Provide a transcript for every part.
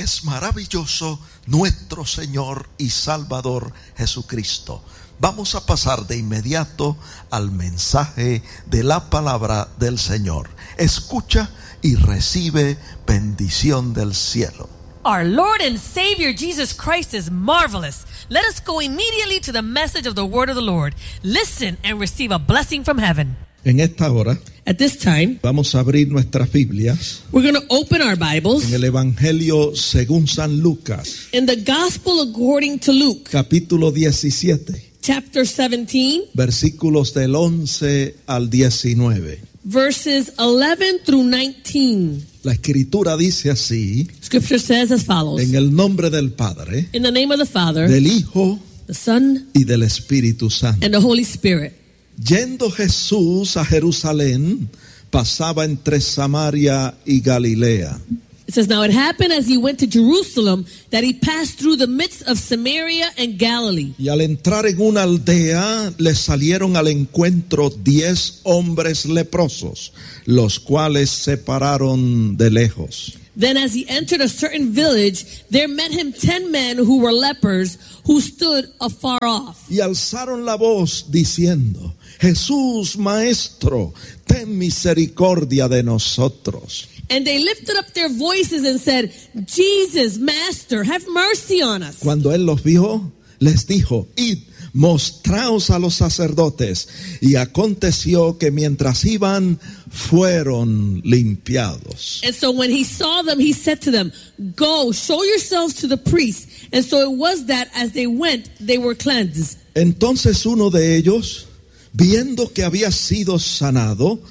es maravilloso nuestro Señor y Salvador Jesucristo. Vamos a pasar de inmediato al mensaje de la palabra del Señor. Escucha y recibe bendición del cielo. Our Lord and Savior Jesus Christ is marvelous. Let us go immediately to the message of the word of the Lord. Listen and receive a blessing from heaven. En esta hora At this time, vamos a abrir nuestras Biblias we're going to open our Bibles en el Evangelio según San Lucas, in the Gospel according to Luke, capítulo 17, chapter 17, versículos del 11 al 19. verses 11 through 19. La escritura dice así: Scripture says as follows: en el nombre del Padre, in the name of the Father, del Hijo the Son, y del Espíritu Santo. and the Holy Spirit. Yendo Jesús a Jerusalén, pasaba entre Samaria y Galilea. It says, now it happened as he went to Jerusalem that he passed through the midst of Samaria and Galilee. Y al entrar en una aldea, le salieron al encuentro 10 hombres leprosos, los cuales se pararon de lejos. Then as he entered a certain village, there met him 10 men who were lepers, who stood afar off. Y alzaron la voz diciendo: Jesús, Maestro, ten misericordia de nosotros. And they lifted up their voices and said, Jesus, Master, have mercy on us. Cuando él los vio, les dijo: Id, mostraos a los sacerdotes. Y aconteció que mientras iban, fueron limpiados. And so when he saw them, he said to them, go, show yourselves to the priests. And so it was that as they went, they were cleansed. Entonces uno de ellos, viendo que había sido sanado,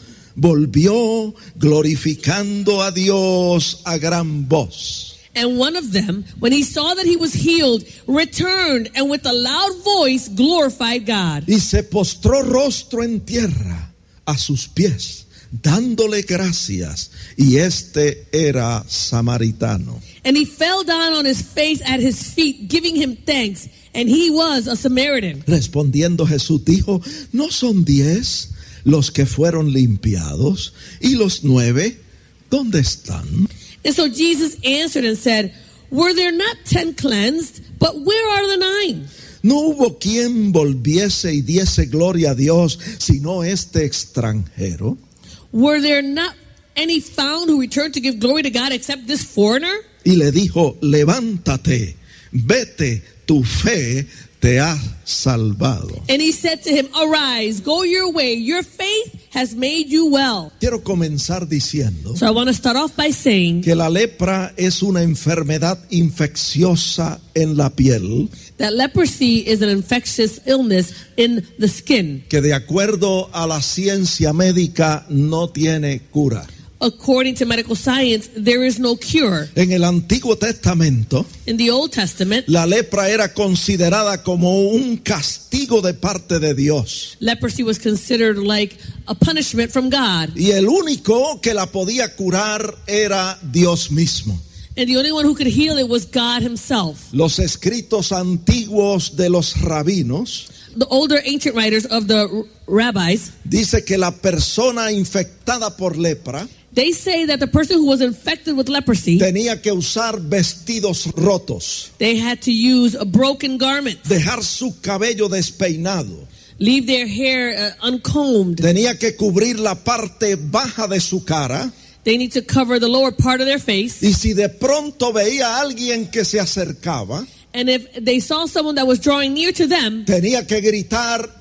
volvió glorificando a Dios a gran voz. And one of them, when he saw that he was healed, returned and with a loud voice glorified God. Y se postró rostro en tierra a sus pies, dándole gracias. Y este era samaritano. And he fell down on his face at his feet, giving him thanks. And he was a Samaritan. Respondiendo Jesús dijo: ¿No son 10 los que fueron limpiados? ¿Y los 9 dónde están? And so Jesus answered and said, were there not 10 cleansed? But where are the 9? No hubo quien volviese y diese gloria a Dios, sino este extranjero. Were there not any found who returned to give glory to God except this foreigner? Y le dijo: levántate, vete, tu fe te ha salvado. And he said to him, arise, go your way, your faith has made you well. Quiero comenzar diciendo So I want to start off by saying que la lepra es una enfermedad infecciosa en la piel that leprosy is an infectious illness in the skin. que, de acuerdo a la ciencia médica, no tiene cura. According to medical science, there is no cure. En el Antiguo Testamento, In the Old Testament, la lepra era considerada como un castigo de parte de Dios. leprosy was considered like a punishment from God. Y el único que la podía curar era Dios mismo. And the only one who could heal it was God himself. Los escritos antiguos de los rabinos The older ancient writers of the rabbis, dice que la persona infectada por lepra they say that the person who was infected with leprosy, tenía que usar vestidos rotos, they had to use a broken garment, dejar su cabello despeinado, leave their hair uncombed. tenía que cubrir la parte baja de su cara. They need to cover the lower part of their face. Y si de pronto veía a alguien que se acercaba, And if they saw someone that was drawing near to them, tenía que gritar: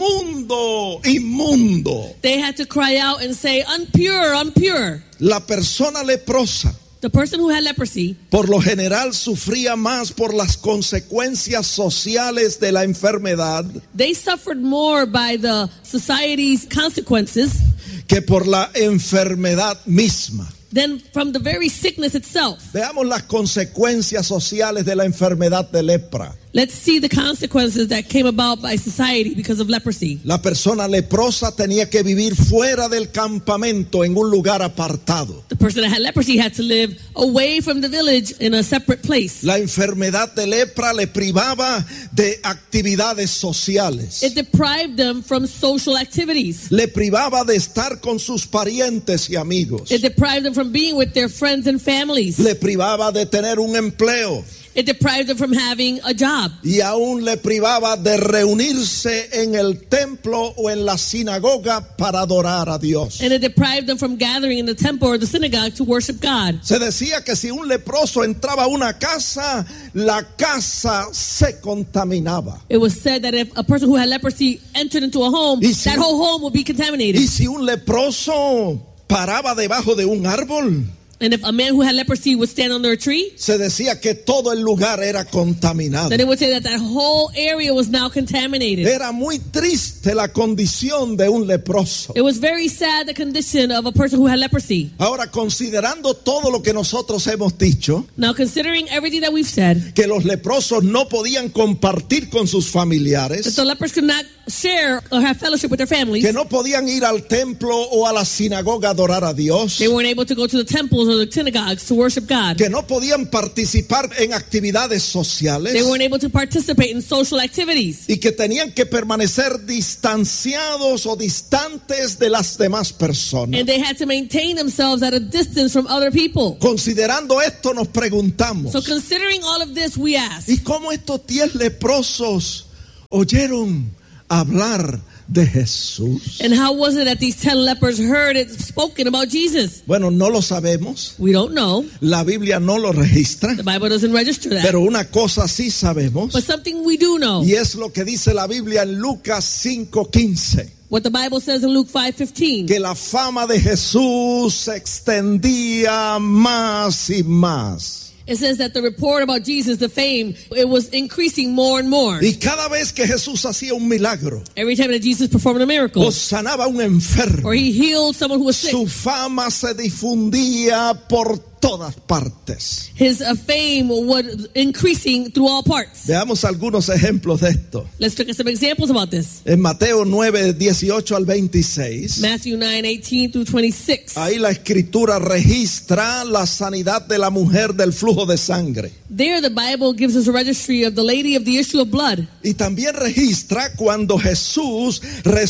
inmundo, inmundo. they had to cry out and say, impure, impure. La persona leprosa, The person who had leprosy, por lo general, sufría más por las consecuencias sociales de la enfermedad they suffered more by the society's consequences que por la enfermedad misma. than from the very sickness itself. Veamos las consecuencias sociales de la enfermedad de lepra. Let's see the consequences that came about by society because of leprosy. La persona leprosa tenía que vivir fuera del campamento en un lugar apartado. The person that had leprosy had to live away from the village in a separate place. La enfermedad de lepra le privaba de actividades sociales. It deprived them from social activities. Le privaba de estar con sus parientes y amigos. It deprived them from being with their friends and families. Le privaba de tener un empleo. It deprived them from having a job. Y aún le privaba de reunirse en el templo o en la sinagoga para adorar a Dios. And it deprived them from gathering in the temple or the synagogue to worship God. Se decía que si un leproso entraba a una casa, la casa se contaminaba. It was said that if a person who had leprosy entered into a home, Y si- that whole home would be contaminated. Y si un leproso paraba debajo de un árbol, And if a man who had leprosy would stand under a tree, se decía que todo el lugar era contaminado. then it would say that that whole area was now contaminated. Era muy triste la condición de un leproso. It was very sad, the condition of a person who had leprosy. Ahora, considerando todo lo que nosotros hemos dicho, Now, considering everything that we've said, que los leprosos no podían compartir con sus that familiares, the lepers could not share or have fellowship with their families, que no podían ir al templo o a la sinagoga a adorar a Dios, they weren't able to go to the temples or the synagogues to worship God. que no podían participar en actividades sociales They weren't able to participate in social activities. y que tenían que permanecer distanciados o distantes de las demás personas. And they had to maintain themselves at a distance from other people. Considerando esto, nos preguntamos, So considering all of this, we ask, ¿y cómo estos 10 leprosos oyeron hablar de Jesús? and how was it that these 10 lepers heard it spoken about Jesus? Bueno, no lo sabemos. We don't know. La Biblia no lo registra. The Bible doesn't register that. Pero una cosa sí sabemos, But something we do know, y es lo que dice la Biblia en Lucas 5:15, what the Bible says in Luke 5:15, que la fama de Jesús se extendía más y más. it says that the report about Jesus, the fame, it was increasing more and more. Y cada vez que Jesús hacía un milagro Every time that Jesus performed a miracle, o sanaba a un enfermo, or he healed someone who was sick, su fama se difundía por todas partes. his fame was increasing through all parts. Veamos algunos ejemplos de esto. Let's look at some examples about this. En Mateo 9:18 al 26, Matthew 9:18 through 26. ahí la escritura registra la sanidad de la mujer del flujo de sangre. There the Bible gives us a registry of the lady of the issue of blood. Y también registra cuando Jesús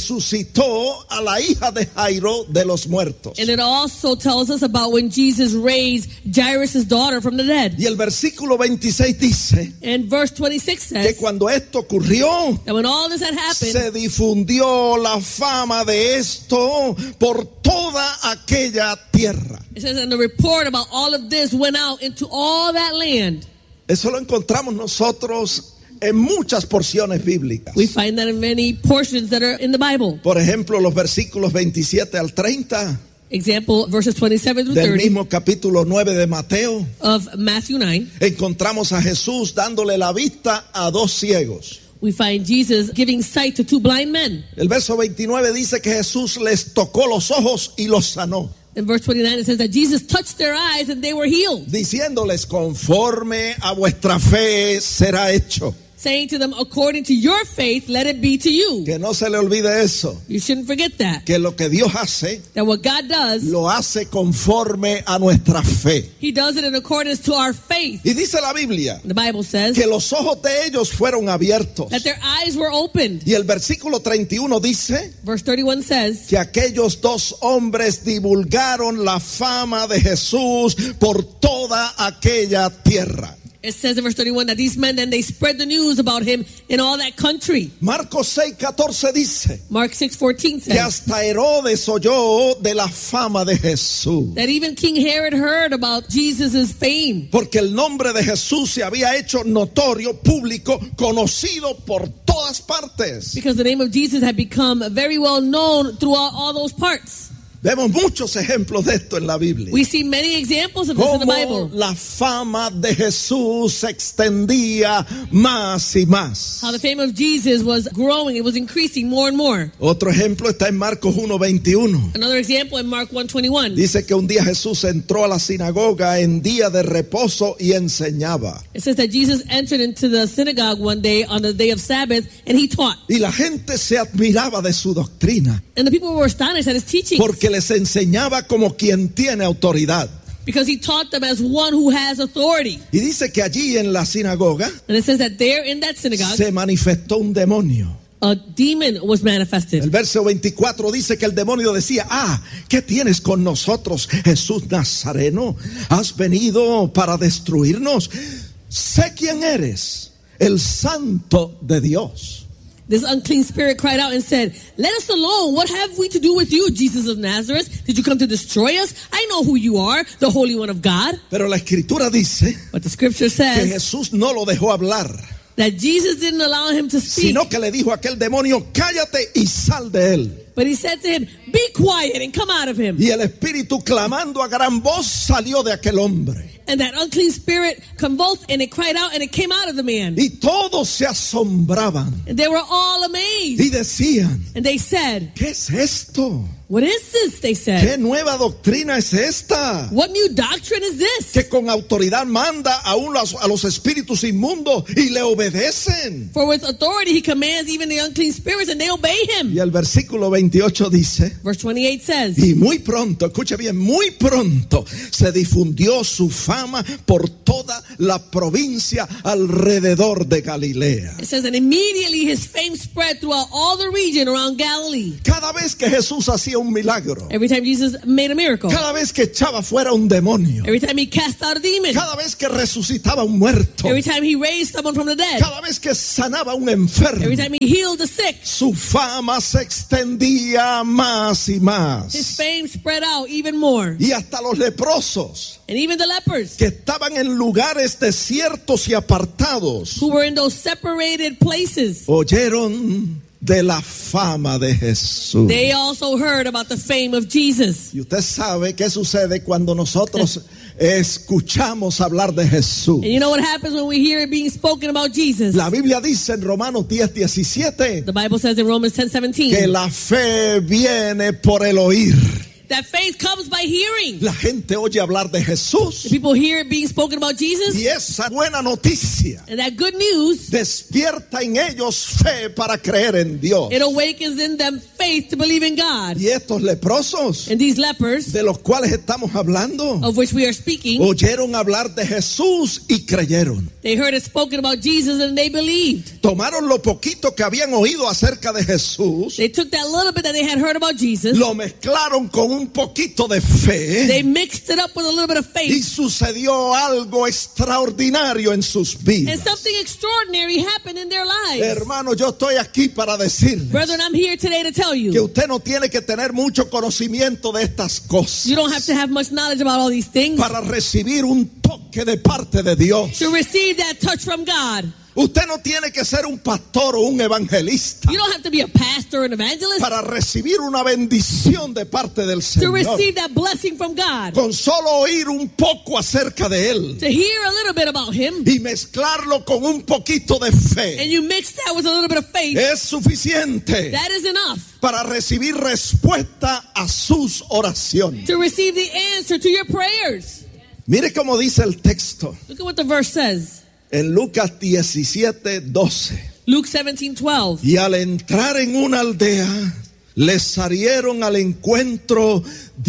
resucitó a la hija de Jairo de los muertos. And it also tells us about when Jesus raised Jairus' daughter from the dead. Y el versículo 26 dice And verse 26 que says cuando esto ocurrió, that when all this had happened, se difundió la fama de esto por toda aquella tierra. it says, and the report about all of this went out into all that land. Eso lo encontramos nosotros en muchas porciones bíblicas. We find that in many portions that are in the Bible. Por ejemplo, los versículos 27 al 30 Example, verses 27 through del 30 mismo capítulo 9 de Mateo. of Matthew 9. Encontramos a Jesús dándole la vista a 2 ciegos. We find Jesus giving sight to 2 blind men. El verso 29 dice que Jesús les tocó los ojos y los sanó, In verse 29 it says that Jesus touched their eyes and they were healed, diciéndoles: conforme a vuestra fe será hecho. saying to them, according to your faith, let it be to you. Que no se le olvide eso, You shouldn't forget that. que lo que Dios hace, That what God does, lo hace conforme a nuestra fe. He does it in accordance to our faith. Y dice la Biblia The Bible says que los ojos de ellos fueron abiertos. that their eyes were opened. Y el versículo 31 dice Verse 31 says que aquellos 2 hombres divulgaron la fama de Jesús por toda aquella tierra. It says in verse 31 that these men, then they spread the news about him in all that country. Marcos 6:14 dice Mark 6:14 que says hasta Herodes oyó de la fama de Jesús, that even King Herod heard about Jesus' fame, porque el nombre de Jesús se había hecho notorio, público, conocido por todas partes. because the name of Jesus had become very well known throughout all those parts. Vemos muchos ejemplos de esto en la Biblia. We see many examples of this in the Cómo Bible. la fama de Jesús se extendía más y más. How the fame of Jesus was growing. It was increasing more and more. Otro ejemplo está en Marcos 1:21. Another example in Mark 1:21. Dice que un día Jesús entró a la sinagoga en día de reposo y enseñaba. It says that Jesus entered into the synagogue one day on the day of Sabbath and he taught. Y la gente se admiraba de su doctrina, And the people were astonished at his teaching porque les enseñaba como quien tiene autoridad. because he taught them as one who has authority. Y dice que allí en la sinagoga And it says that there in that synagogue, se manifestó un demonio. a demon was manifested. El verso 24 dice que el demonio decía: ¿qué tienes con nosotros, Jesús Nazareno? ¿Has venido para destruirnos? Sé quién eres, el Santo de Dios. This unclean spirit cried out and said, "Let us alone. What have we to do with you, Jesus of Nazareth? Did you come to destroy us? I know who you are, the Holy One of God." Pero la Escritura dice But the scripture que says Jesús no lo dejó hablar, that Jesus didn't allow him to speak. sino que le dijo a aquel demonio: cállate y sal de él. But he said to him, "Be quiet and come out of him." Y el espíritu, clamando a gran voz, salió de aquel hombre. And that unclean spirit convulsed and it cried out and it came out of the man. Y todos se asombraban And they were all amazed. y decían: And they said, ¿qué es esto? "What is this?" They said. ¿Qué nueva doctrina es esta? "What new doctrine is this?" Que con autoridad manda aún a los espíritus inmundos y le obedecen. For with authority he commands even the unclean spirits and they obey him. Y el versículo 28 dice: Verse 28 says, y muy pronto, escuche bien, muy pronto se difundió su fama por toda la provincia alrededor de Galilea. it says, and immediately his fame spread throughout all the region around Galilee. Cada vez que Jesús hacía un milagro, Every time Jesus made a miracle, cada vez que echaba fuera un demonio, every time he cast out a demon, cada vez que resucitaba un muerto, every time he raised someone from the dead, cada vez que sanaba un enfermo, every time he healed the sick, su fama se extendía más y his más. fame spread out even more. Y hasta los leprosos, And even the lepers que estaban en lugares desiertos y apartados, who were in those separated places, oyeron de la fama de Jesús. they also heard about the fame of Jesus. Y usted sabe qué sucede cuando nosotros escuchamos hablar de Jesús. And you know what happens when we hear it being spoken about Jesus? La Biblia dice en Romanos 10:17 The Bible says in Romans que 10:17 la fe viene por el oír. that faith comes by hearing. La gente oye hablar de Jesús People hear it being spoken about Jesus, y esa buena noticia and that good news, despierta en ellos fe para creer en Dios. it awakens in them faith to believe in God. Y estos leprosos And these lepers, de los cuales estamos hablando, of which we are speaking, oyeron hablar de Jesús y creyeron. they heard it spoken about Jesus and they believed. Tomaron lo poquito que habían oído acerca de Jesús, They took that little bit that they had heard about Jesus, lo mezclaron con un poquito de fe they mixed it up with a little bit of y faith, sucedió algo extraordinario en sus and vidas. something extraordinary happened in their lives. Hermano, yo estoy aquí para decirles Brethren, I'm here today to tell que you, usted no tiene que tener mucho conocimiento de estas cosas you don't have to have much knowledge about all these things para recibir un toque de parte de Dios. to receive that touch from God. Usted no tiene que ser un pastor o un evangelista You don't have to be a pastor or an evangelist para recibir una bendición de parte del to Señor. receive that blessing from God. Con solo oír un poco acerca de Él To hear a little bit about Him, y mezclarlo con un poquito de fe and you mix that with a little bit of faith, es suficiente that is enough para recibir respuesta a sus oraciones. to receive the answer to your prayers. Mire cómo dice el texto Look at what the verse says. en Lucas 17:12. Luke 17:12. Y al entrar en una aldea, les salieron al encuentro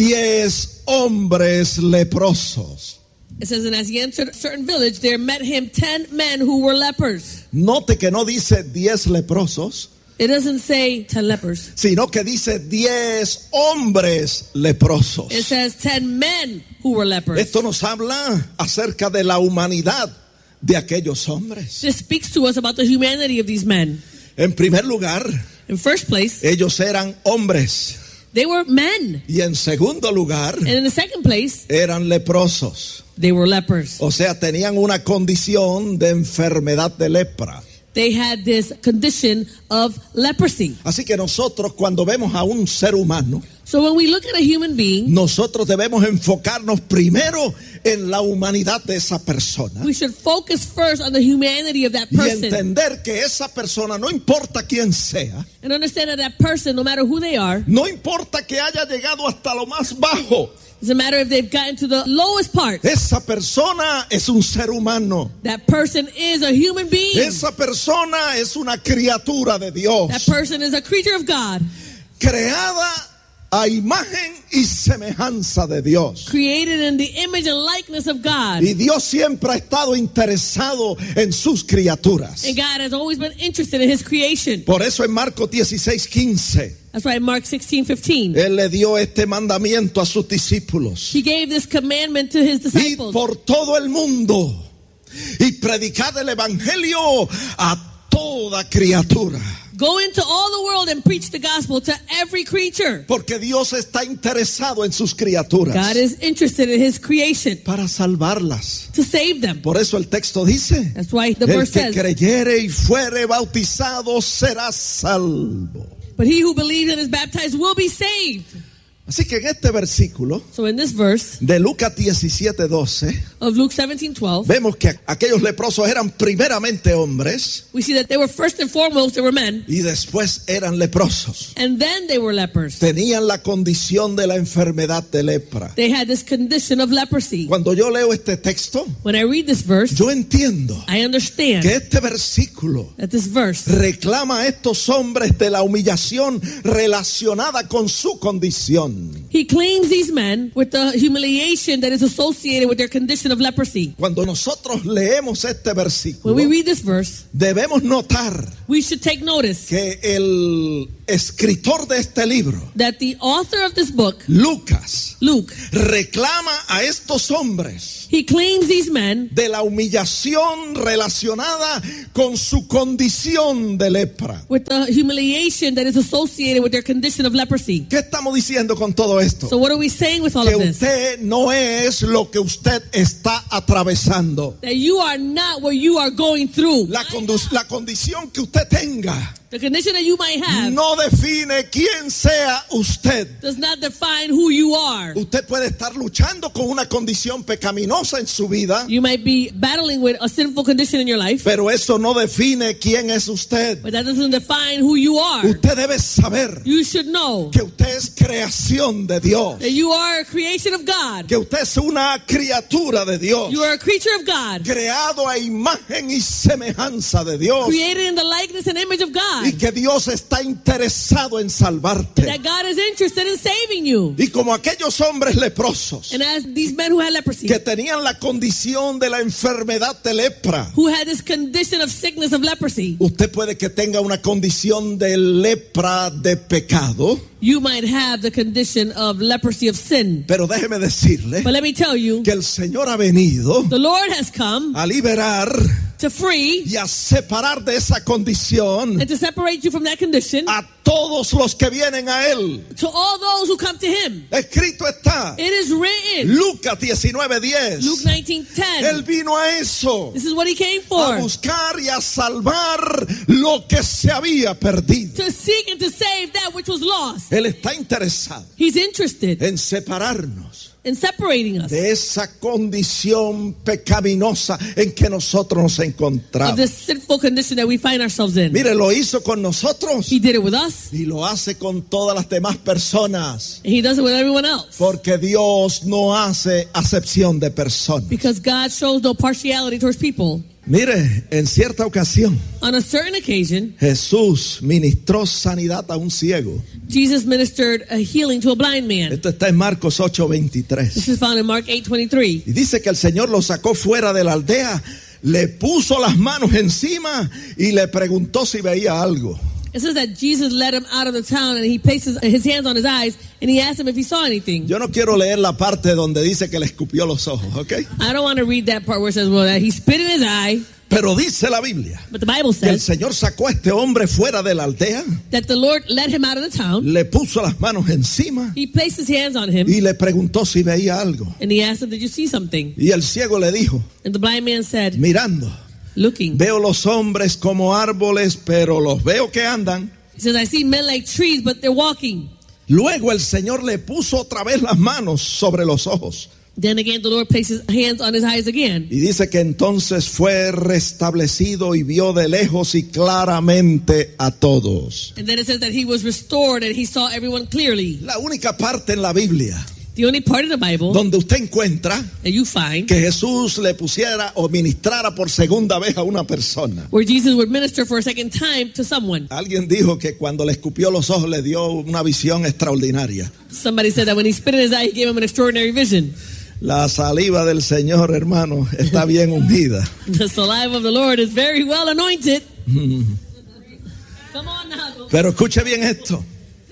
10 hombres leprosos. It says, and as he entered a certain village, there met him 10 men who were lepers. Note que no dice 10 leprosos, It doesn't say 10 lepers. sino que dice 10 hombres leprosos. It says 10 men who were lepers. Esto nos habla acerca de la humanidad de aquellos hombres. This speaks to us about the humanity of these men. En primer lugar, In first place, ellos eran hombres. they were men. Y en segundo lugar, And in the second place, eran leprosos. they were lepers. O sea, tenían una condición de enfermedad de lepra. They had this condition of leprosy. Así que nosotros cuando vemos a un ser humano, So when we look at a human being, nosotros debemos enfocarnos primero en la humanidad de esa persona we should focus first on the humanity of that y person entender que esa persona, no importa quién sea, and understand that that person, no matter who they are, no importa que haya llegado hasta lo más bajo, doesn't matter if they've gotten to the lowest part, esa persona es un ser humano. that person is a human being. Esa persona es una criatura de Dios, That person is a creature of God, creada a imagen y semejanza de Dios. created in the image and likeness of God. Y Dios siempre ha estado interesado en sus criaturas. And God has always been interested in his creation. Por eso en Marcos 16:15 That's why in Mark 16:15, Él le dio este mandamiento a sus discípulos: he gave this commandment to his id disciples. por todo el mundo y predicad el evangelio a toda criatura. Go into all the world and preach the gospel to every creature. Porque Dios está interesado en sus criaturas God is interested in his creation para salvarlas. to save them. Por eso el texto dice: That's why the el verse que says, creyere y fuere bautizado será salvo. but he who believes and is baptized will be saved. Así que en este versículo So in this verse de Lucas 17:12 of Luke 17:12, vemos que aquellos leprosos eran primeramente hombres we see that they were first and foremost, they were men, y después eran leprosos. and then they were lepers. Tenían la condición de la enfermedad de lepra. They had this condition of leprosy. Cuando yo leo este texto, When I read this verse, yo entiendo I understand que este versículo that this verse reclama a estos hombres de la humillación relacionada con su condición. he claims these men with the humiliation that is associated with their condition of leprosy. Cuando nosotros leemos este When versículo, we read this verse, debemos notar we should take notice que el escritor de este libro, that the author of this book, Lucas, Luke, reclama a estos hombres he claims these men de la humillación relacionada con su condición de lepra. with the humiliation that is associated with their condition of leprosy. ¿Qué estamos diciendo con todo esto? So what are we saying with all Que of this? usted no es lo que usted está atravesando. That you are not what you are going through. La condición que usted tenga The condition that you might have no define quién sea usted. does not define who you are. Usted puede estar luchando con una condición pecaminosa en su vida, You might be battling with a sinful condition in your life, pero eso no define quién es usted. but that doesn't define who you are. Usted debe saber You should know que usted es creación de Dios, that you are a creation of God. que usted es una criatura de Dios, You are a creature of God, creado a imagen y semejanza de Dios, created in the likeness and image of God. y que Dios está interesado en salvarte. That God is interested in saving you. Y como aquellos hombres leprosos And as these men who had leprosy, que tenían la condición de la enfermedad de lepra, who had this condition of sickness of leprosy, usted puede que tenga una condición de lepra de pecado, you might have the condition of leprosy of sin. pero déjeme decirle But let me tell you, que el Señor ha venido the Lord has come a liberar to free y a separar de esa condición and to separate you from that condition a todos los que vienen a Él. to all those who come to Him. Escrito está, It is written, Lucas 19:10. Luke Él 19:10. vino a eso, This is what He came a for. buscar y a salvar lo que se había perdido. To seek and to save that which was lost. Él está interesado He's interested en separarnos in separating us de esa condición pecaminosa en que nosotros nos of encontramos. this sinful condition that we find ourselves in. Mire, lo hizo con nosotros He did it with us, y lo hace con todas las demás personas, and He does it with everyone else. porque Dios no hace acepción de personas. Because God shows no partiality towards people. Mire, en cierta ocasión On a certain occasion, Jesús ministró sanidad a un ciego. Jesus ministered a healing to a blind man. Esto está en Marcos 8:23. This is found in Mark 8:23. Y dice que el Señor lo sacó fuera de la aldea, le puso las manos encima y le preguntó si veía algo. It says that Jesus led him out of the town and He placed his hands on his eyes and He asked him if he saw anything. Yo no quiero leer la parte donde dice que le escupió los ojos, ¿ok? I don't want to read that part where it says, well, that He spit in his eye. Pero dice la Biblia But the Bible que el says Señor sacó a este hombre fuera de la aldea, that the Lord led him out of the town. le puso las manos encima He placed his hands on him y le preguntó si veía algo. and He asked him, did you see something? Y el ciego le dijo, And the blind man said, mirando, looking. veo los hombres como árboles, pero los veo que andan. He says, I see men like trees, but they're walking. Luego el Señor le puso otra vez las manos sobre los ojos. Then again, the Lord placed his hands on his eyes again. Y dice que entonces fue restablecido y vio de lejos y claramente a todos. And then it says that he was restored and he saw everyone clearly. La única parte en la Biblia The only part of the Bible donde usted encuentra that you find que Jesús le pusiera o ministrara por segunda vez a una persona. where Jesus would minister for a second time to someone. Alguien dijo que cuando le escupió los ojos le dio una visión extraordinaria. Somebody said that when he spit in his eye, he gave him an extraordinary vision. La saliva del Señor, hermano, está bien ungida. The saliva of the Lord is very well anointed. Come on now. Pero escuche bien esto.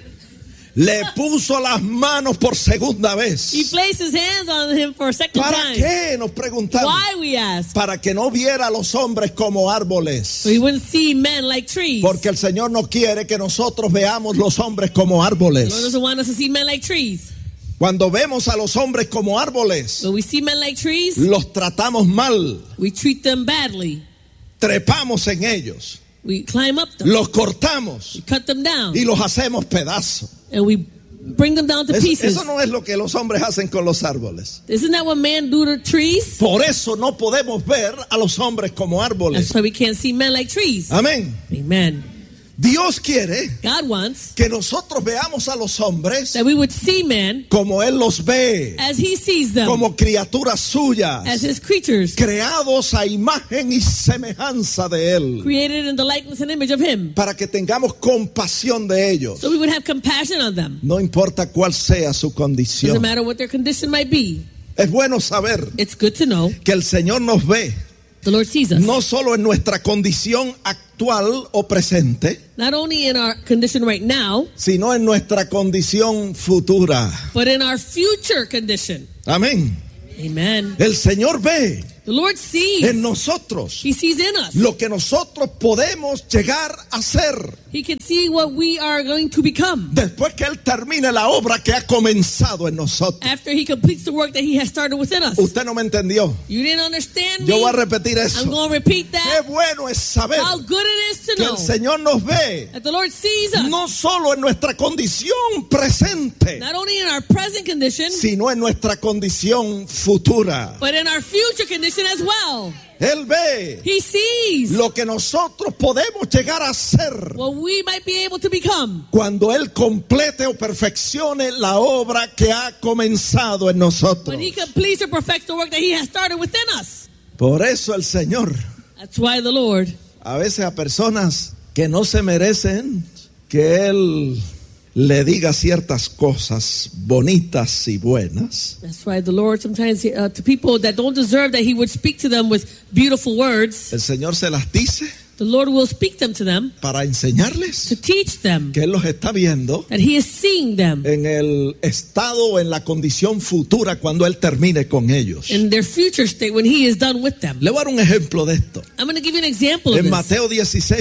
Le puso las manos por segunda He vez. placed his hands on him for a second ¿Para time. qué? Nos preguntamos. Why, we ask? Para que no viera a los hombres como árboles. So he wouldn't see men like trees. Porque el Señor no quiere que nosotros veamos los hombres como The Lord árboles. doesn't want us to see men like trees. Cuando vemos a los hombres como árboles, When we see men like trees, los tratamos mal, we treat them badly. trepamos en ellos, We climb up them. los cortamos We cut them down. y los hacemos pedazos. And we bring them down to pieces. Eso no es lo que los hombres hacen con los árboles. Isn't that what men do to trees? Por eso no podemos ver a los hombres como That's árboles. why we can't see men like trees. Amén. Amen. Dios quiere God wants que nosotros veamos a los hombres that we would see men como Él los ve, as he sees them, como criaturas suyas, as his creatures, creados a imagen y semejanza de Él, created in the likeness and image of him. para que tengamos compasión de ellos. So we would have compassion on them. No importa cuál sea su Doesn't condición. matter what their condition might be. Es bueno saber It's good to know que el Señor nos ve the Lord sees us. no solo en nuestra condición actual o presente, Not only in our condition right now, sino en nuestra condición futura. but in our future condition. Amén. Amen. El Señor ve The Lord sees. en nosotros He sees in us. lo que nosotros podemos llegar a ser He can see what we are going to become después que Él termine la obra que ha comenzado en nosotros. after he completes the work that he has started within us. Usted no me entendió. You didn't understand Yo me? voy a repetir I'm eso. going to repeat Qué that. bueno es saber How good it is to que know el Señor nos ve that the Lord sees us. no solo en nuestra condición presente, Not only in our present condition, sino en nuestra condición futura. but in our future condition as well. Él ve He sees lo que nosotros podemos llegar a ser what we might be able to become cuando Él complete o perfeccione la obra que ha comenzado en nosotros. when he completes or perfects the work that he has started within us. Por eso el Señor, That's why the Lord, a veces a personas que no se merecen que Él le diga ciertas cosas bonitas y buenas, that's why the Lord sometimes to people that don't deserve that he would speak to them with beautiful words, el Señor se las dice the Lord will speak them to them para enseñarles to teach them que Él los está viendo that he is seeing them en el estado o en la condición futura cuando Él termine con ellos. in their future state when he is done with them. Le voy a dar un ejemplo de esto. I'm going to give you an example of En this. Mateo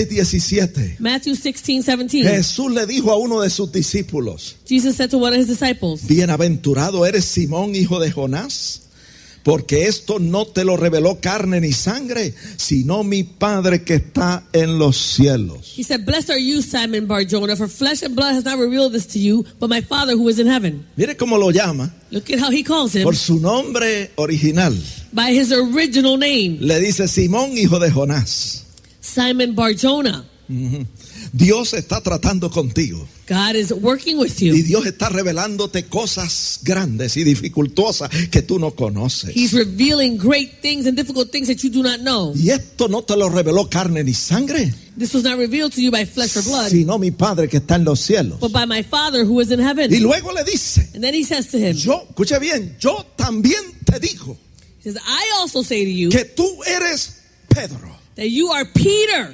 16:17, Matthew 16:17. Jesús le dijo a uno de sus discípulos: Jesus said to one of his disciples, Bienaventurado eres Simón, hijo de Jonás, porque esto no te lo reveló carne ni sangre, sino mi Padre que está en los cielos. he said, blessed are you, Simon Bar-Jonah, for flesh and blood has not revealed this to you, but my Father who is in heaven. Mire cómo lo llama, Look at how he calls him por su nombre original. by his original name, Le dice Simón, hijo de Jonás. Simon Bar-Jonah. Dios está tratando contigo. God is working with Y you. Dios está revelándote cosas grandes y dificultosas que tú no conoces. He's revealing great things and difficult things that you do not know. Y esto no te lo reveló carne ni sangre, This was not revealed to you by flesh or blood, sino mi Padre que está en los cielos. but by my Father who is in heaven. Y luego le dice, And then he says to him, escuche bien, yo también te digo he says, I also say to you que tú eres Pedro. that you are Peter.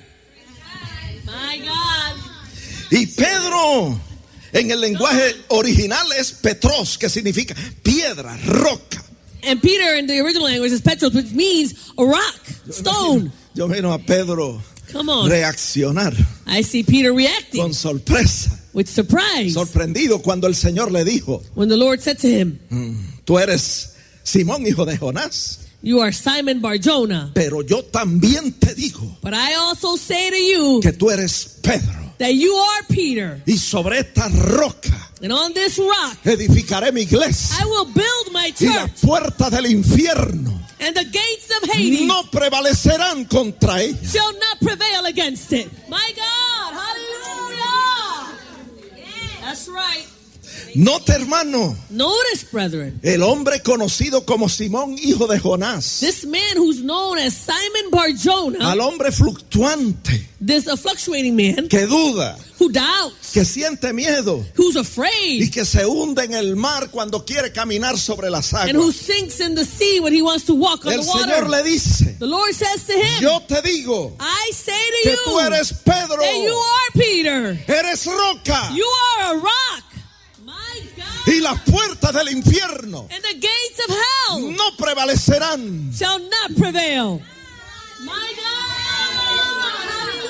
My God. Y Pedro en el lenguaje original es Petros, que significa piedra, roca. And Peter in the original language is Petros, which means a rock, stone. Yo miro a Pedro Come on. reaccionar I see Peter reacting con sorpresa, with surprise sorprendido cuando el Señor le dijo, when the Lord said to him, tú eres Simón, hijo de Jonás, you are Simon Bar-Jonah, pero yo también te digo but I also say to you que tú eres Pedro. that you are Peter. y sobre esta roca And on this rock, edificaré mi iglesia, I will build my y las church. puertas del infierno And the gates of Hades no prevalecerán contra ella. shall not prevail against it. My God, hallelujah. That's right. Note, hermano, Notice, brethren, el hombre conocido como Simón, hijo de Jonás, this man who's known as Simon Bar-Jonah, al hombre fluctuante this a fluctuating man que duda, who doubts, que siente miedo who's y afraid, que se hunde en el mar cuando quiere caminar sobre las and who aguas. sinks in the sea when he wants to walk on El the Señor water. le dice, The Lord says to him, yo te digo I say to que you tú eres Pedro, that you are Peter. eres roca, You are a rock. My God. y las puertas del infierno And the gates of hell no prevalecerán. shall not prevail. My God.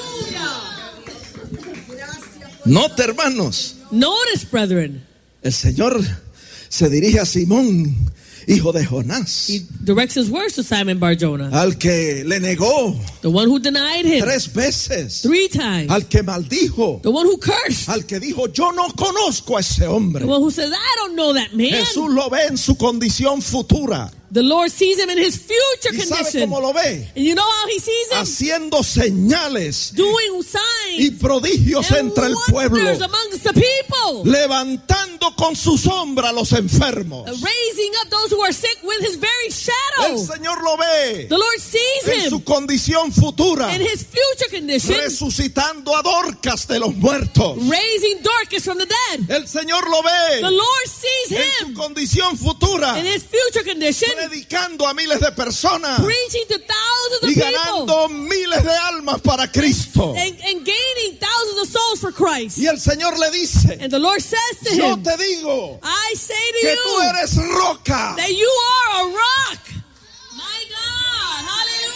Hallelujah. Note, hermanos, Notice, brethren, el Señor se dirige a Simón, hijo de Jonás, he directs his words to Simon Bar-Jonah, al que le negó the one who denied him 3 veces, 3 times, al que maldijo, the one who cursed, al que dijo, yo no conozco a ese hombre. the one who says, I don't know that man. Jesús lo ve en su condición futura. The Lord sees him in his future ¿Y sabe condition. cómo lo ve? And you know how he sees him? Haciendo señales Doing y signs prodigios and entre el pueblo, wonders amongst the people. levantando con su sombra a los enfermos. Raising up those who are sick with his very El shadow. Señor lo ve The Lord sees en him su condición futura, in his future condition, resucitando a Dorcas de los muertos. raising Dorcas from the dead. El Señor lo ve The Lord sees en su him condición futura, in his future condition, predicando a miles de personas preaching to thousands of y people ganando miles de almas para Cristo. and gaining thousands of souls for Christ. Y el Señor le dice, And the Lord says to yo him, te digo I say to que tú you eres roca. that you are a rock. My God,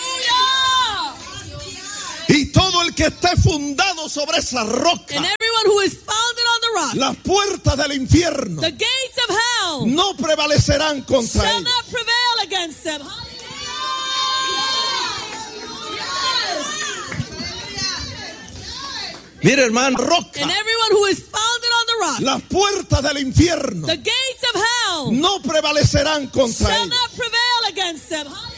hallelujah. Y todo el que esté fundado sobre esa roca, And everyone who is founded on the rock, las puertas del infierno the gates of hell no prevalecerán contra shall él. not prevail against them. Mire, hermano, roca, And everyone who is founded on the rock, las puertas del infierno the gates of hell no prevalecerán contra shall él. not prevail against them.